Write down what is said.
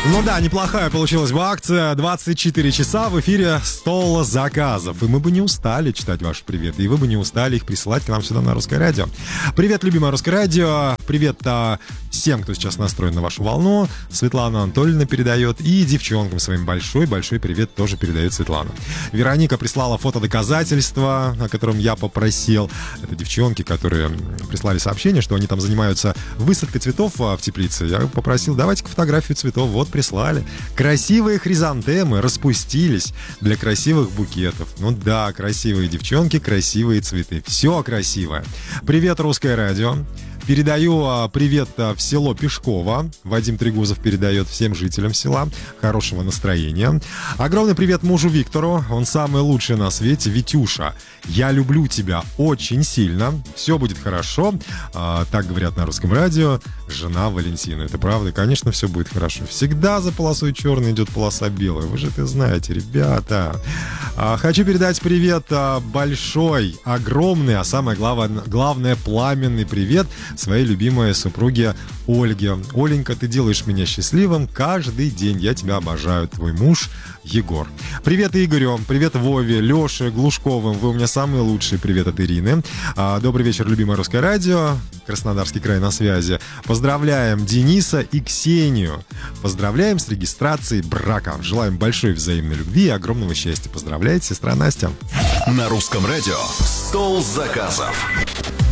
Ну да, неплохая получилась бы акция. 24 часа в эфире «Стол заказов». И мы бы не устали читать ваши приветы, и вы бы не устали их присылать к нам сюда на Русское радио. Привет, любимое Русское радио. Привет всем, кто сейчас настроен на вашу волну. Светлана Анатольевна передает. И девчонкам своим большой-большой привет тоже передает Светлана. Вероника прислала фотодоказательства, о котором я попросил. Это девчонки, которые прислали сообщение, что они там занимаются высадкой цветов в теплице. Я попросил, давайте-ка фотографию цветов. Вот прислали. Красивые хризантемы распустились для красивых букетов. Ну да, красивые девчонки, красивые цветы. Все красивое. Привет, Русское радио. Передаю привет в село Пешково. Вадим Трегузов передает всем жителям села. Хорошего настроения. Огромный привет мужу Виктору. Он самый лучший на свете. Витюша, я люблю тебя очень сильно. Все будет хорошо. Так говорят на Русском радио. Жена Валентина. Это правда? Конечно, все будет хорошо. Всегда за полосой черной идет полоса белая. Вы же это знаете, ребята. Хочу передать привет большой, огромный, а самое главное, пламенный привет своей любимой супруге Ольге. Оленька, ты делаешь меня счастливым каждый день. Я тебя обожаю. Твой муж Егор. Привет Игорю, привет Вове, Леше, Глушковым. Вы у меня самые лучшие. Привет от Ирины. Добрый вечер, любимое Русское радио. Краснодарский край на связи. Поздравляем Дениса и Ксению. Поздравляем с регистрацией брака. Желаем большой взаимной любви и огромного счастья. Поздравляет сестра Настя. На Русском радио «Стол заказов».